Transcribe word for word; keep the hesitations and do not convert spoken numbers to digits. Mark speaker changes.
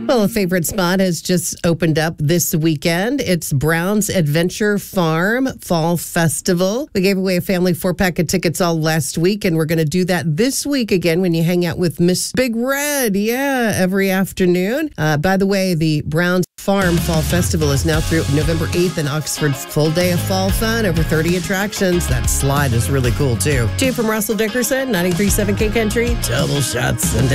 Speaker 1: Well, a favorite spot has just opened up this weekend. It's Brown's Adventure Farm Fall Festival. We gave away a family four-pack of tickets all last week, and we're going to do that this week again when you hang out with Miss Big Red. Yeah, every afternoon. Uh, by the way, the Brown's Farm Fall Festival is now through November eighth in Oxford. Full day of fall fun, over thirty attractions. That slide is really cool, too. Jay from Russell Dickerson, ninety-three point seven K Country, Double Shots Sunday.